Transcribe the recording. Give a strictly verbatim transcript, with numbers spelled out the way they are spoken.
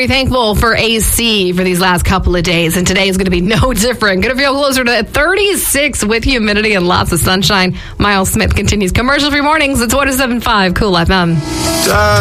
very thankful for A C for these last couple of days, and today is going to be no different. Going to feel closer to thirty-six with humidity and lots of sunshine. Miles Smith continues commercial-free mornings. It's one oh seven point five Cool F M.